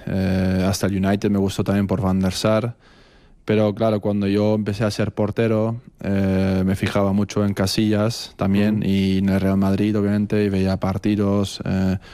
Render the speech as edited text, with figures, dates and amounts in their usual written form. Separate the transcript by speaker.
Speaker 1: hasta el United me gustó también por Van der Sar. Pero claro, cuando yo empecé a ser portero, me fijaba mucho en Casillas también y en el Real Madrid, obviamente, y veía partidos.